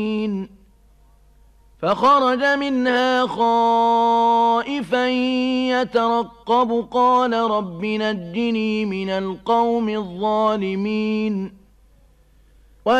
فخرج منها خائفا يترقب قال رب نجني من القوم الظالمين